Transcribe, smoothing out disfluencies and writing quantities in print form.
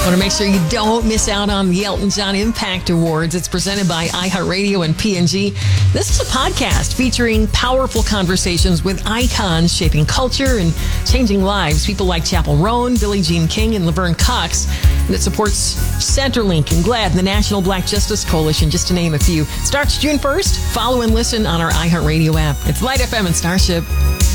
Want to make sure you don't miss out on the Elton John Impact Awards. It's presented by iHeartRadio and P&G. This is a podcast featuring powerful conversations with icons shaping culture and changing lives. People like Chappell Roan, Billie Jean King, and Laverne Cox. And it supports Centerlink and GLAAD and the National Black Justice Coalition, just to name a few. Starts June 1st. Follow and listen on our iHeartRadio app. It's Light FM and Starship.